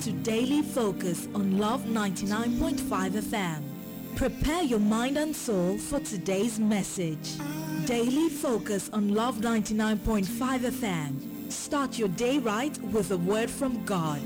to Daily Focus on Love 99.5 FM. Prepare your mind and soul for today's message. Daily Focus on Love 99.5 FM. Start your day right with a word from God.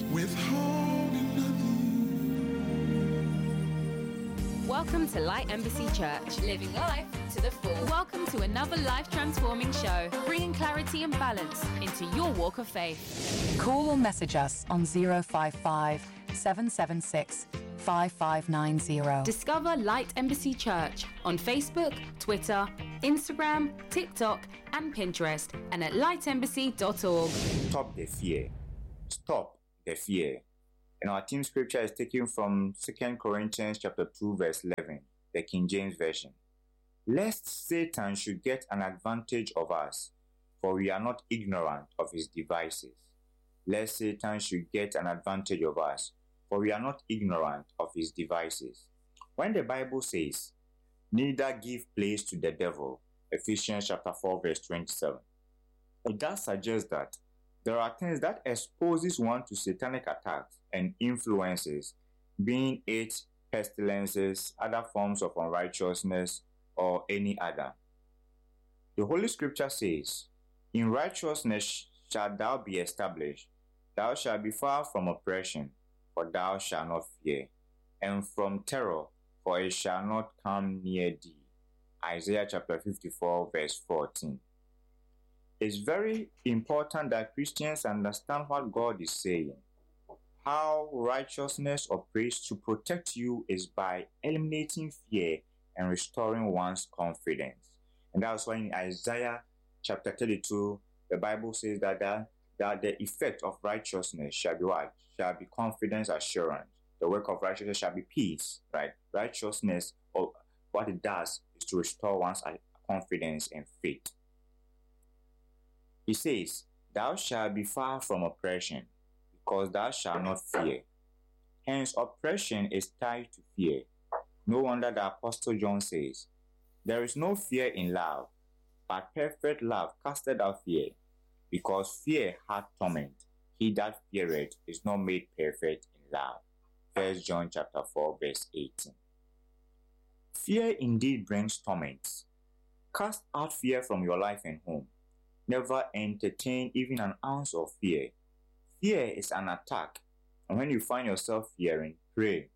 Welcome to Light Embassy Church. Living life to the full. Welcome to another life-transforming show, bringing clarity and balance into your walk of faith. Call or message us on 055 776 5590. Discover Light Embassy Church on Facebook, Twitter, Instagram, TikTok, and Pinterest, and at lightembassy.org. Stop the fear. Stop the fear. And our team scripture is taken from 2 Corinthians chapter 2, verse 11, the King James Version. Lest Satan should get an advantage of us, for we are not ignorant of his devices. Lest Satan should get an advantage of us, for we are not ignorant of his devices. When the Bible says, neither give place to the devil, Ephesians chapter 4, verse 27, it does suggest that there are things that exposes one to satanic attacks and influences, being it pestilences, other forms of unrighteousness, or any other. The Holy Scripture says, in righteousness shalt thou be established, thou shalt be far from oppression, for thou shalt not fear, and from terror, for it shall not come near thee. Isaiah chapter 54, verse 14. It's very important that Christians understand what God is saying. How righteousness operates to protect you is by eliminating fear and restoring one's confidence. And that's why in Isaiah chapter 32, the Bible says that the effect of righteousness shall be what? Shall be confidence, assurance. The work of righteousness shall be peace, right? Righteousness, or what it does is to restore one's confidence and faith. He says, thou shalt be far from oppression, because thou shalt not fear. Hence, oppression is tied to fear. No wonder the Apostle John says, there is no fear in love, but perfect love casteth out fear, because fear hath torment. He that feareth is not made perfect in love. 1 John chapter 4, verse 18. Fear indeed brings torment. Cast out fear from your life and home. Never entertain even an ounce of fear. Fear is an attack, and when you find yourself fearing, pray.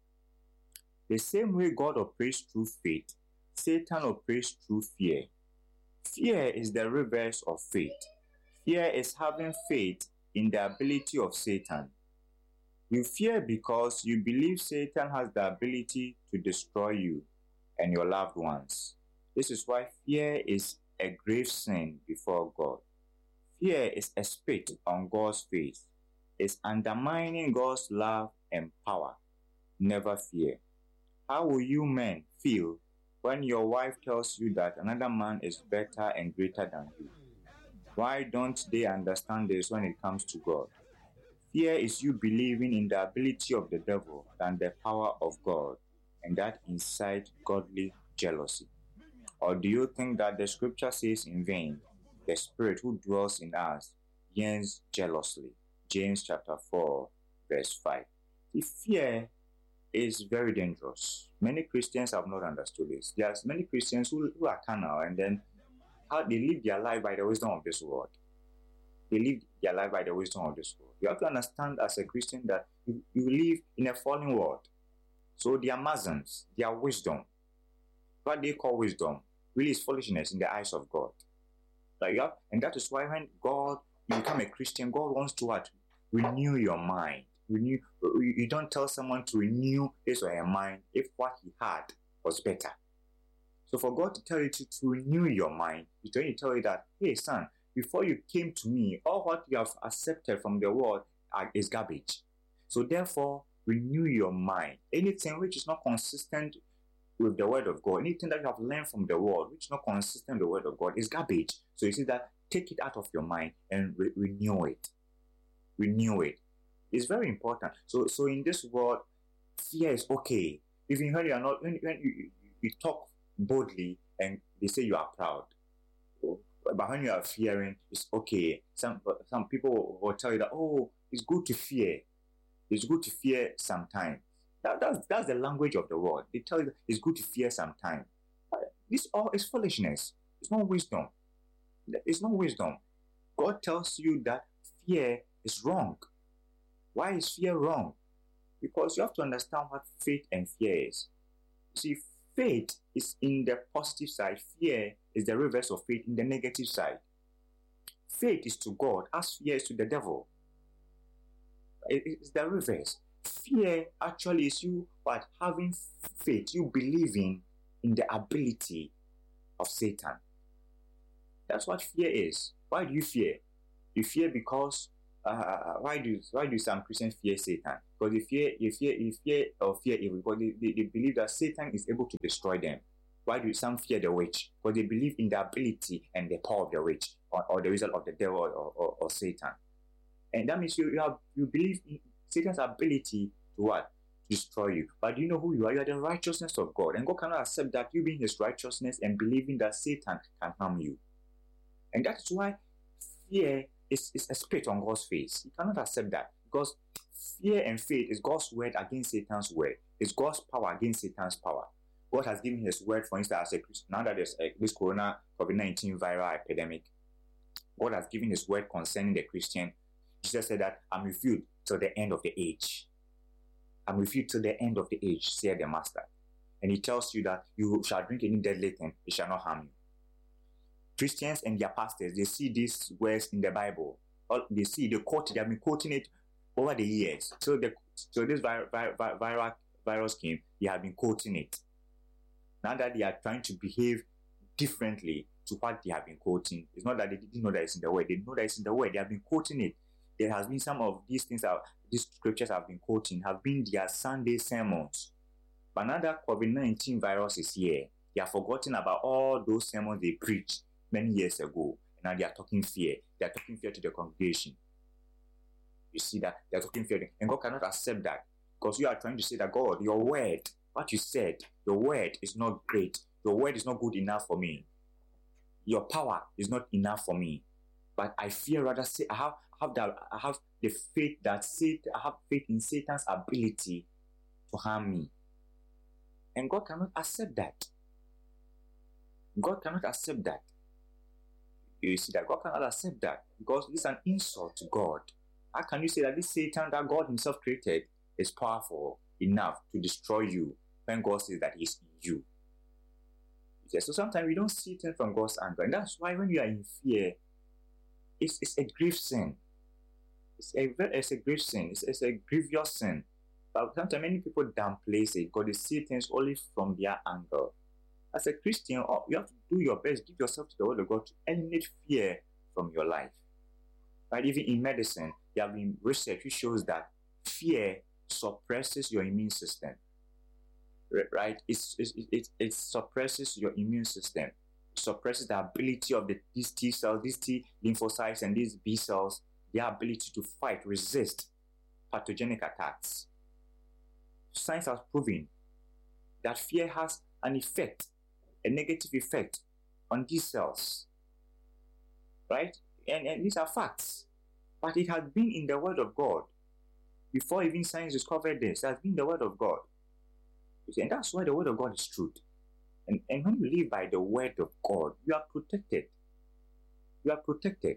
The same way God operates through faith, Satan operates through fear. Fear is the reverse of faith. Fear is having faith in the ability of Satan. You fear because you believe Satan has the ability to destroy you and your loved ones. This is why fear is a grave sin before God. Fear is a spit on God's face. It's undermining God's love and power. Never fear. How will you men feel when your wife tells you that another man is better and greater than you? Why don't they understand this when it comes to God? Fear is you believing in the ability of the devil than the power of God, and that incites godly jealousy. Or do you think that the scripture says in vain, the Spirit who dwells in us yearns jealously? James chapter 4, verse 5. The fear is very dangerous. Many Christians have not understood this. There are many Christians who are carnal, and then how they live their life by the wisdom of this world. They live their life by the wisdom of this world. You have to understand as a Christian that you live in a fallen world. So their Muslims, their wisdom, what they call wisdom, really is foolishness in the eyes of God. And that is why when you become a Christian, God wants to what? Renew your mind. You don't tell someone to renew his or her mind if what he had was better. So for God to tell you to renew your mind, He's going to tell you that, hey son, before you came to me, all what you have accepted from the world is garbage. So therefore, renew your mind. Anything which is not consistent with the word of God, anything that you have learned from the world which is not consistent with the word of God is garbage. So you see that, take it out of your mind and renew it. Renew it. It's very important. So in this world, fear is okay. Even when you are not, when you talk boldly and they say you are proud, but when you are fearing, it's okay. Some people will tell you that, oh, it's good to fear. It's good to fear sometimes. That's the language of the world. They tell you it's good to fear sometimes. This all is foolishness. It's not wisdom. It's not wisdom. God tells you that fear is wrong. Why is fear wrong? Because you have to understand what faith and fear is. You see, faith is in the positive side. Fear is the reverse of faith in the negative side. Faith is to God as fear is to the devil. It's the reverse. Fear actually is you having faith, you believing in the ability of Satan. That's what fear is. Why do you fear? You fear because why do some Christians fear Satan? Because they fear evil because they believe that Satan is able to destroy them. Why do some fear the witch? Because they believe in the ability and the power of the witch or the result of the devil or Satan. And that means you believe in Satan's ability to what? To destroy you. But do you know who you are? You are the righteousness of God. And God cannot accept that you being his righteousness and believing that Satan can harm you. And that's why fear is a spit on God's face. You cannot accept that. Because fear and faith is God's word against Satan's word. It's God's power against Satan's power. God has given his word, for instance, as a Christian. Now that there's this COVID-19 viral epidemic, God has given his word concerning the Christian. Jesus said that, I'm with you till the end of the age. I'm with you till the end of the age, said the Master. And he tells you that you shall drink any deadly thing, it shall not harm you. Christians and their pastors, they see these words in the Bible. They have been quoting it over the years. So this virus came, they have been quoting it. Now that they are trying to behave differently to what they have been quoting, it's not that they didn't know that it's in the word. They know that it's in the word. They have been quoting it. There has been some of these things these scriptures have been quoting have been their Sunday sermons. But now that COVID-19 virus is here, they have forgotten about all those sermons they preached many years ago. And now they are talking fear. They are talking fear to the congregation. You see that? They are talking fear. And God cannot accept that. Because you are trying to say that, God, your word, what you said, your word is not great. Your word is not good enough for me. Your power is not enough for me. But I fear rather say I have the faith that I have faith in Satan's ability to harm me. And God cannot accept that. God cannot accept that. You see that God cannot accept that because this is an insult to God. How can you say that this Satan that God himself created is powerful enough to destroy you when God says that he's in you? So sometimes we don't see things from God's anger. And that's why when you are in fear, it's a grave sin. It's a grave sin. It's a grievous sin. But sometimes many people downplay it because they see things only from their angle. As a Christian, you have to do your best, give yourself to the word of God to eliminate fear from your life. Right? Even in medicine, there have been research which shows that fear suppresses your immune system. Right? It suppresses your immune system. It suppresses the ability of these T cells, these T lymphocytes, and these B cells, their ability to fight, resist pathogenic attacks. Science has proven that fear has an effect, a negative effect on these cells. Right? And these are facts. But it has been in the Word of God. Before even science discovered this, it has been the Word of God. And that's why the Word of God is truth. And when you live by the Word of God, you are protected. You are protected.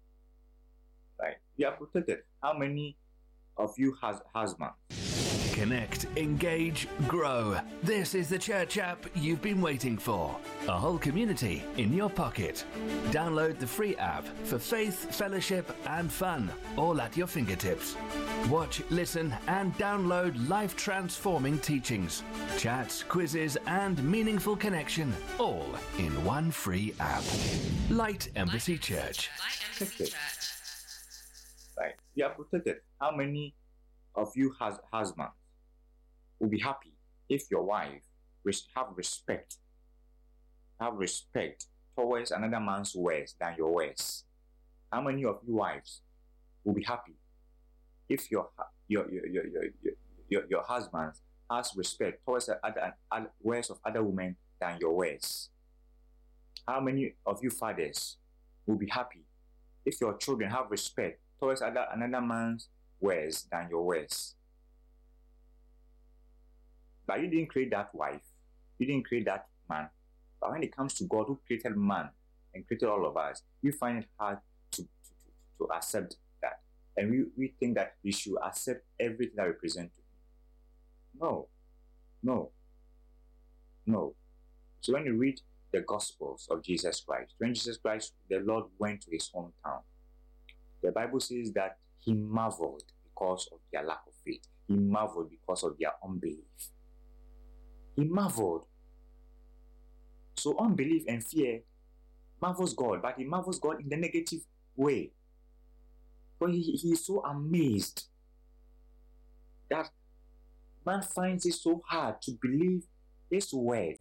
Right? You are protected. How many of you has husband? Connect, engage, grow. This is the church app you've been waiting for. A whole community in your pocket. Download the free app for faith, fellowship, and fun, all at your fingertips. Watch, listen, and download life-transforming teachings, chats, quizzes, and meaningful connection, all in one free app. Light Embassy Church. Protected. Right? You are protected. How many of you has husbands will be happy if your wife have respect towards another man's ways than your ways? How many of you wives will be happy if your husband has respect towards the other ways of other women than your ways? How many of you fathers will be happy if your children have respect towards another man's ways than your ways? But you didn't create that wife. You didn't create that man. But when it comes to God who created man and created all of us, we find it hard to accept that. And we think that we should accept everything that we present to him. No. So when you read the Gospels of Jesus Christ, when Jesus Christ, the Lord, went to his hometown, the Bible says that he marveled because of their lack of faith. He marveled because of their unbelief. He marveled. So unbelief and fear marvels God, but he marvels God in the negative way. But he is so amazed that man finds it so hard to believe his word.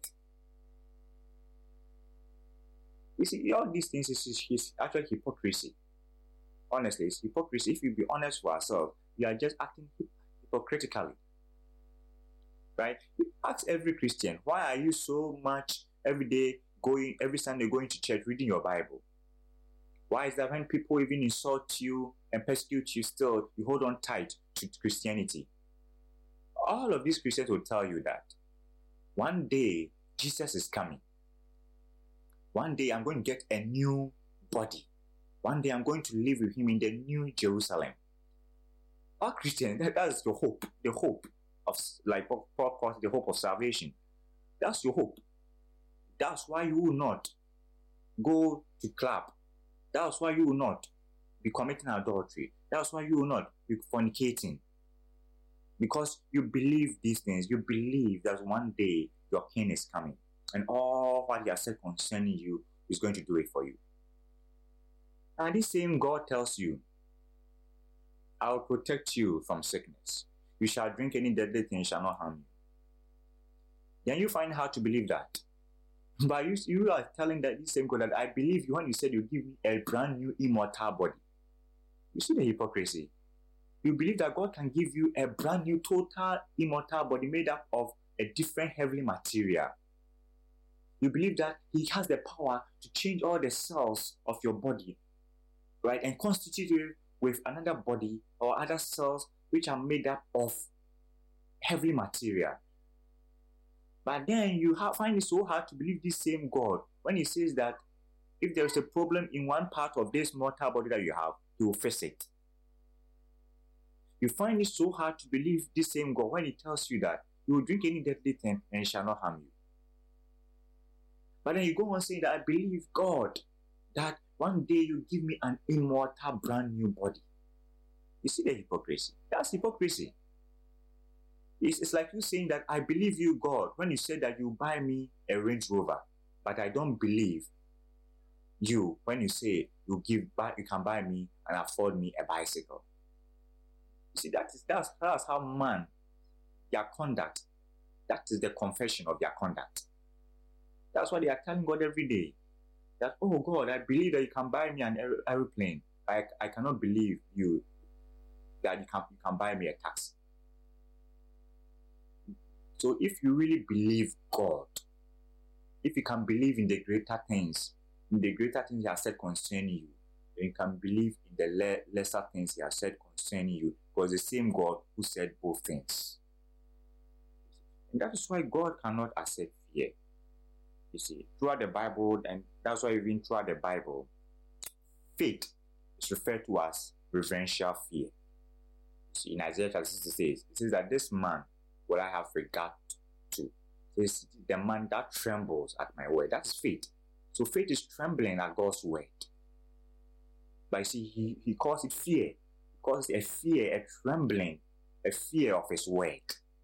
You see, all these things is actually hypocrisy. Honestly, it's hypocrisy. If we be honest for ourselves, we are just acting hypocritically. Right? We ask every Christian, why are you so much every Sunday going to church, reading your Bible? Why is that when people even insult you and persecute you, still you hold on tight to Christianity? All of these Christians will tell you that one day Jesus is coming. One day I'm going to get a new body. One day I'm going to live with him in the new Jerusalem. Our Christian, that's your hope. The hope of, like Paul calls it, the hope of salvation. That's your hope. That's why you will not go to club. That's why you will not be committing adultery. That's why you will not be fornicating. Because you believe these things. You believe that one day your king is coming. And all what he has said concerning you is going to do it for you. And this same God tells you, I will protect you from sickness. You shall drink any deadly thing, shall not harm you. Then you find how to believe that. But you are telling that this same God that I believe you when you said you give me a brand new immortal body. You see the hypocrisy. You believe that God can give you a brand new total immortal body made up of a different heavenly material. You believe that he has the power to change all the cells of your body, right, and constitute it with another body or other cells which are made up of heavenly material. But then you find it so hard to believe this same God when he says that if there is a problem in one part of this mortal body that you have, he will fix it. You find it so hard to believe this same God when he tells you that you will drink any deadly thing and it shall not harm you. But then you go on saying that I believe God that one day you give me an immortal brand new body. You see the hypocrisy? That's hypocrisy. It's like you saying that I believe you, God, when you said that you buy me a Range Rover, but I don't believe you when you say you can buy me and afford me a bicycle. You see, that's how man, their conduct, that is the confession of their conduct. That's why they are telling God every day that, oh God, I believe that you can buy me an aeroplane. I cannot believe you that you can buy me a taxi. So if you really believe God, if you can believe in the greater things he has said concerning you, then you can believe in the lesser things he has said concerning you, because the same God who said both things. And that is why God cannot accept fear. You see, throughout the Bible, and that's why even throughout the Bible, faith is referred to as reverential fear. You see, in Isaiah chapter 66, it says that this man will I have regard to. It's the man that trembles at my word. That's faith. So faith is trembling at God's word. But you see, he calls it fear. He calls it a fear, a trembling, a fear of his word.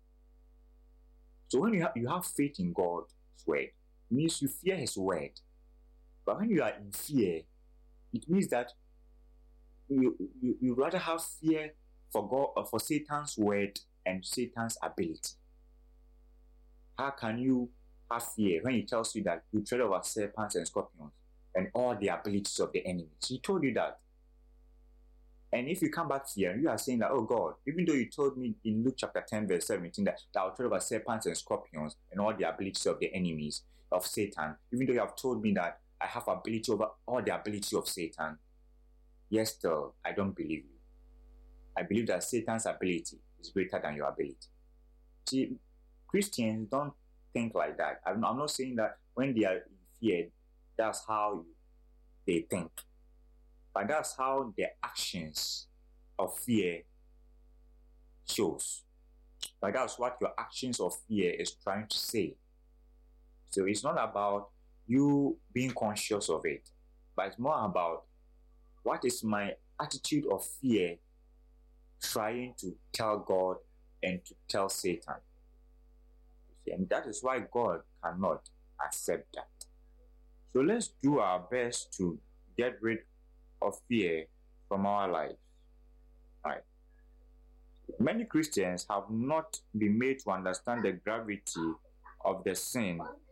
So when you have faith in God's word, it means you fear his word. But when you are in fear, it means that you rather have fear for God or for Satan's word and Satan's ability. How can you have fear when he tells you that you tread over serpents and scorpions and all the abilities of the enemy? He told you that. And if you come back here and you are saying that, oh God, even though you told me in Luke chapter 10 verse 17 that I will tread over serpents and scorpions and all the abilities of the enemies of Satan, even though you have told me that I have ability over all the ability of Satan, yet still I don't believe you. I believe that Satan's ability is greater than your ability. See, Christians don't think like that. I'm not saying that when they are in fear, that's how they think. But that's how their actions of fear shows. But that's what your actions of fear is trying to say. So it's not about you being conscious of it, but it's more about what is my attitude of fear trying to tell God and to tell Satan. And that is why God cannot accept that. So let's do our best to get rid of fear from our lives. Right? Many Christians have not been made to understand the gravity of the sin